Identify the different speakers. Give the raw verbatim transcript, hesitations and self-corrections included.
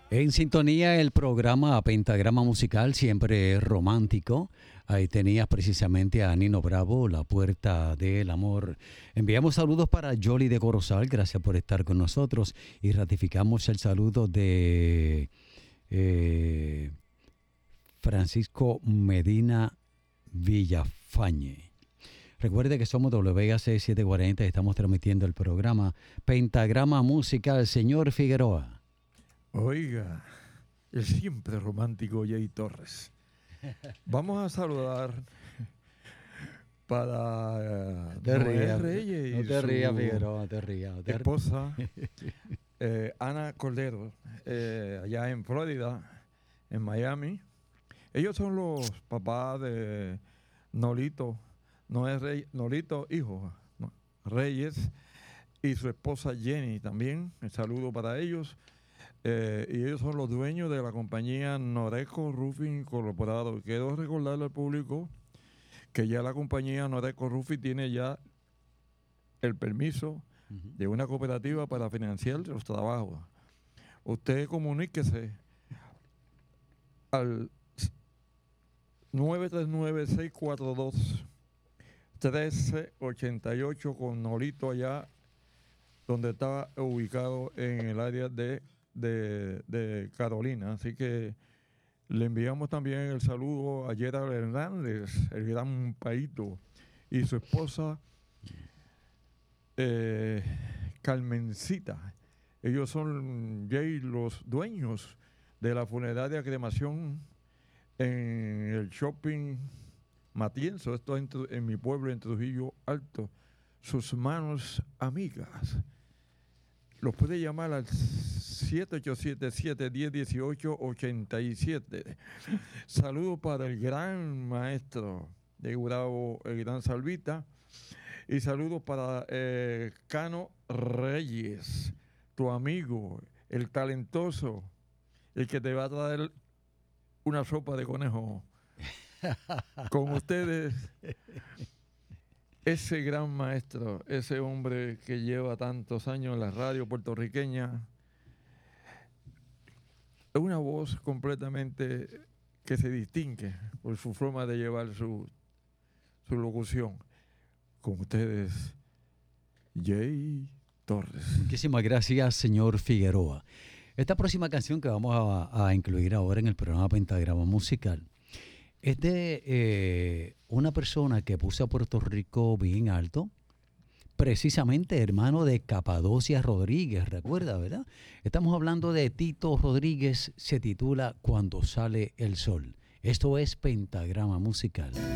Speaker 1: En sintonía el programa Pentagrama Musical, siempre romántico. Ahí tenías precisamente a Nino Bravo, La Puerta del Amor. Enviamos saludos para Yoli de Corozal, gracias por estar con nosotros. Y ratificamos el saludo de eh, Francisco Medina Villafañe. Recuerde que somos W A C setecientos cuarenta y estamos transmitiendo el programa Pentagrama Musical. Señor Figueroa.
Speaker 2: Oiga, el siempre romántico Jay Torres. Vamos a saludar para
Speaker 1: no te rías,
Speaker 2: Reyes
Speaker 1: no
Speaker 2: y
Speaker 1: te rías,
Speaker 2: su
Speaker 1: Figueroa, no te rías. No te
Speaker 2: esposa eh, Ana Cordero, eh, allá en Florida, en Miami. Ellos son los papás de Nolito, Noé Rey, Nolito, hijo, no, Reyes, y su esposa Jenny también. El saludo para ellos. Eh, y ellos son los dueños de la compañía Noreco Roofing Incorporado. Quiero recordarle al público que ya la compañía Noreco Roofing tiene ya el permiso uh-huh. de una cooperativa para financiar los trabajos. Usted comuníquese al nueve tres nueve, seis cuatro dos, uno tres ocho ocho con Nolito allá donde está ubicado en el área de De, de Carolina. Así que le enviamos también el saludo a Gerald Hernández, el gran paito, y su esposa eh, Carmencita. Ellos son Jay, los dueños de la funeraria cremación en el shopping Matienzo, esto en, en mi pueblo, en Trujillo Alto. Sus manos amigas. Los puede llamar al siete ocho siete, siete uno cero, uno ocho ocho siete. Saludos para el gran maestro de Gurabo, el gran Salvita. Y saludos para eh, Cano Reyes, tu amigo, el talentoso, el que te va a traer una sopa de conejo. Con ustedes, ese gran maestro, ese hombre que lleva tantos años en la radio puertorriqueña, es una voz completamente que se distingue por su forma de llevar su, su locución. Con ustedes, Jay Torres.
Speaker 1: Muchísimas gracias, señor Figueroa. Esta próxima canción que vamos a, a incluir ahora en el programa Pentagrama Musical es de eh, una persona que puso a Puerto Rico bien alto, precisamente hermano de Capadocia Rodríguez, recuerda, ¿verdad? Estamos hablando de Tito Rodríguez, se titula Cuando sale el sol. Esto es Pentagrama Musical.